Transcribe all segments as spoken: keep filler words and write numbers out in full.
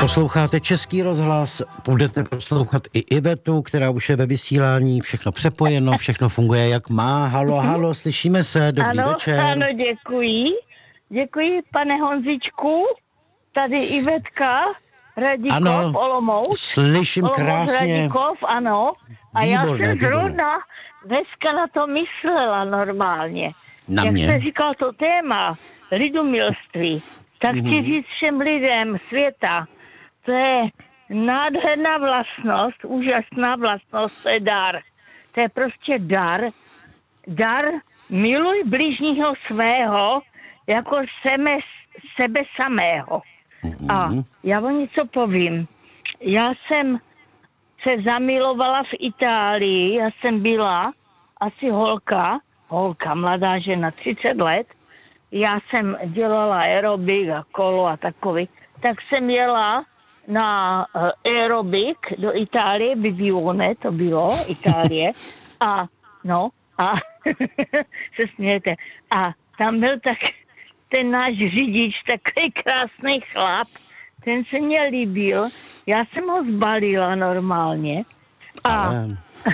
Posloucháte Český rozhlas, budete poslouchat i Ivetu, která už je ve vysílání, všechno přepojeno, všechno funguje jak má. Halo, halo, slyšíme se, dobrý ano, večer. Ano, děkuji. Děkuji, pane Honzičku. Tady Ivetka, Radíkov, ano, Olomouc. Slyším Olomouc, krásně. Radíkov, ano. A Výborné, já jsem výborné. zrovna dneska na to myslela normálně. Na Jak mě? jste říkal to téma, lidumilství, tak Mhm. chci říct všem lidem světa, to je nádherná vlastnost, úžasná vlastnost, to je dar. To je prostě dar. Dar, miluj bližního svého jako sebe, sebe samého. A já vám něco povím. Já jsem se zamilovala v Itálii, já jsem byla asi holka, holka, mladá žena, třicet let. Já jsem dělala aerobik a kolo a takový. Tak jsem jela na uh, aerobik do Itálie, Bibione, to bylo, Itálie. A, no, a se smějete. A tam byl tak ten náš řidič, takový krásný chlap, ten se mě líbil. Já jsem ho zbalila normálně. A, Ale...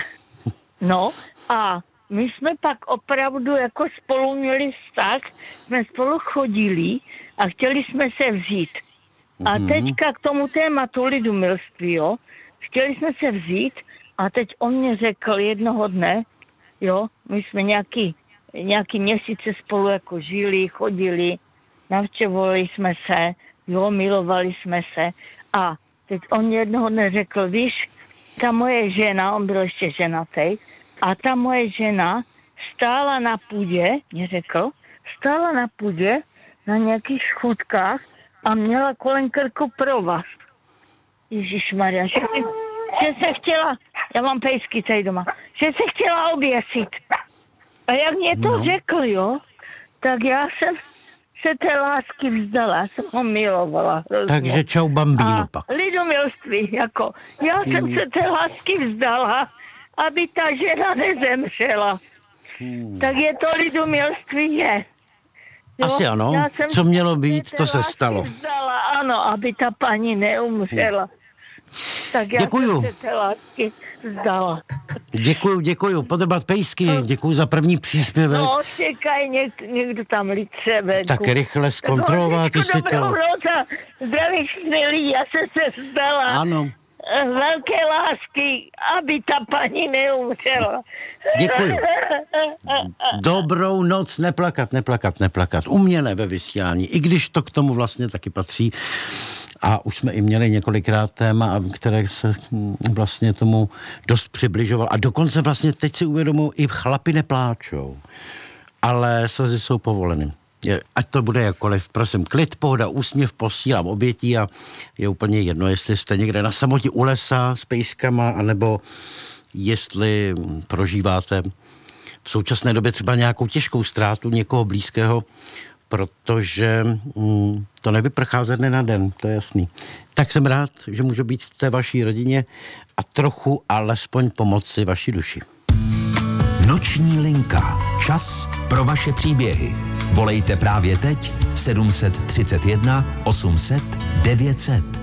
no, a my jsme pak opravdu jako spolu měli vztah, jsme spolu chodili a chtěli jsme se vzít. A teďka k tomu tématu lidumilství, jo, chtěli jsme se vzít a teď on mě řekl jednoho dne, jo, my jsme nějaký, nějaký měsíce spolu jako žili, chodili, navštěvovali jsme se, jo, milovali jsme se a teď on jednoho dne řekl, víš, ta moje žena, on byl ještě ženatý, a ta moje žena stála na půdě, mě řekl, stála na půdě na nějakých schůdkách a měla kolem krku provaz. Ježišmarja, že, že se chtěla, já mám pejsky tady doma, že se chtěla oběsit. A jak mě to no. řekl, jo, tak já jsem se té lásky vzdala, já jsem ho milovala. Hrozně. Takže čau bambíno pak. Lidumilství, jako, já hmm. jsem se té lásky vzdala, aby ta žena nezemřela. Hmm. Tak je to lidumilství, je. Jo? Asi ano, co mělo být, to se stalo. Vzdala, ano, aby ta paní neumřela. Tak já děkuju. jsem se té lásky vzdala. Děkuju, děkuju. Podrbat pejsky, děkuju za první příspěvek. No, čekaj, něk, někdo tam litře venku. Tak rychle zkontrolovat, jestli to... Zdravím všechny lidi, já jsem se vzdala. Ano. Velké lásky, aby ta paní neumřela. Děkuju. Dobrou noc, neplakat, neplakat, neplakat. Umělé ve vysílání, i když to k tomu vlastně taky patří. A už jsme i měli několikrát téma, které se vlastně tomu dost přibližoval. A dokonce vlastně teď si uvědomuji, i chlapi nepláčou. Ale slzy jsou povoleny. Je, ať to bude jakkoliv, prosím, klid, pohoda, úsměv, posílám obětí a je úplně jedno, jestli jste někde na samotě u lesa s pejskama, anebo jestli prožíváte v současné době třeba nějakou těžkou ztrátu někoho blízkého, protože mm, to nevyprchá ze dne na den, to je jasný. Tak jsem rád, že můžu být v té vaší rodině a trochu alespoň pomoci vaší duši. Noční linka. Čas pro vaše příběhy. Volejte právě teď sedm set třicet jedna osm set devět set.